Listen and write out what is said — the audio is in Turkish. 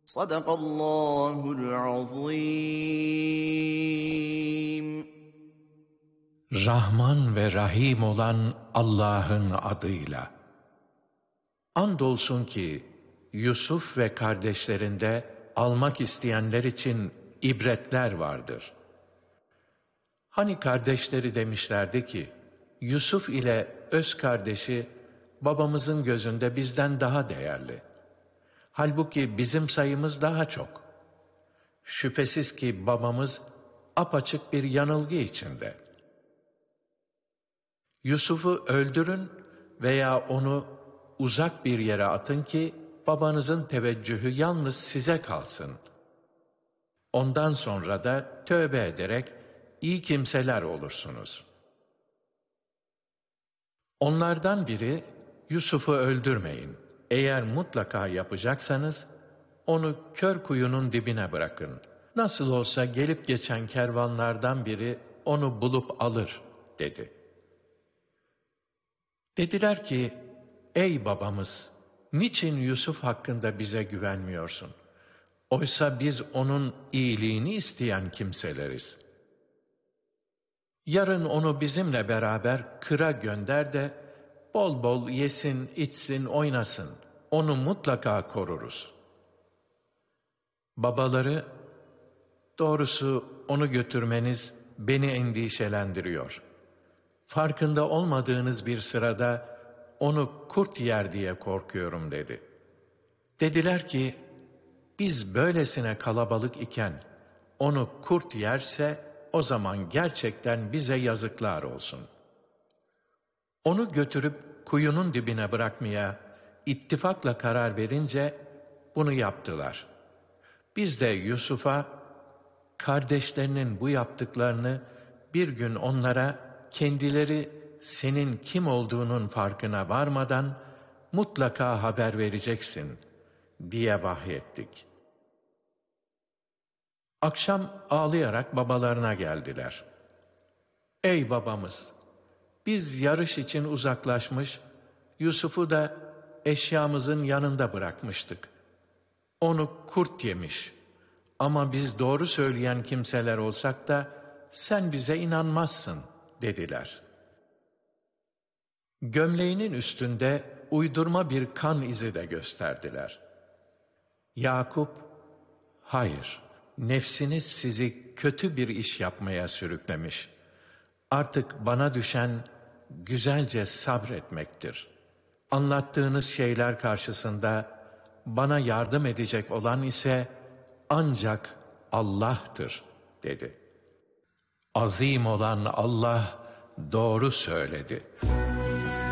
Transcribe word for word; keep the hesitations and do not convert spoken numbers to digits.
Sadakallahul azim. Rahman ve Rahim olan Allah'ın adıyla. Andolsun ki Yusuf ve kardeşlerinde almak isteyenler için ibretler vardır. Hani kardeşleri demişlerdi ki, Yusuf ile öz kardeşi babamızın gözünde bizden daha değerli. Halbuki bizim sayımız daha çok. Şüphesiz ki babamız apaçık bir yanılgı içinde. Yusuf'u öldürün veya onu uzak bir yere atın ki babanızın teveccühü yalnız size kalsın. Ondan sonra da tövbe ederek iyi kimseler olursunuz. Onlardan biri, Yusuf'u öldürmeyin. Eğer mutlaka yapacaksanız, onu kör kuyunun dibine bırakın. Nasıl olsa gelip geçen kervanlardan biri onu bulup alır, dedi. Dediler ki, ey babamız, niçin Yusuf hakkında bize güvenmiyorsun? Oysa biz onun iyiliğini isteyen kimseleriz. Yarın onu bizimle beraber kıra gönder de, bol bol yesin, içsin, oynasın. Onu mutlaka koruruz. Babaları, doğrusu onu götürmeniz beni endişelendiriyor. Farkında olmadığınız bir sırada onu kurt yer diye korkuyorum, dedi. Dediler ki, biz böylesine kalabalık iken onu kurt yerse o zaman gerçekten bize yazıklar olsun. Onu götürüp kuyunun dibine bırakmaya ittifakla karar verince bunu yaptılar. Biz de Yusuf'a kardeşlerinin bu yaptıklarını bir gün onlara kendileri senin kim olduğunun farkına varmadan mutlaka haber vereceksin diye vahyettik. Akşam ağlayarak babalarına geldiler. Ey babamız! Biz yarış için uzaklaşmış, Yusuf'u da eşyamızın yanında bırakmıştık. Onu kurt yemiş. Ama biz doğru söyleyen kimseler olsak da sen bize inanmazsın, dediler. Gömleğinin üstünde uydurma bir kan izi de gösterdiler. Yakup, hayır, nefsiniz sizi kötü bir iş yapmaya sürüklemiş. Artık bana düşen güzelce sabretmektir. Anlattığınız şeyler karşısında bana yardım edecek olan ise ancak Allah'tır, dedi. Azim olan Allah doğru söyledi.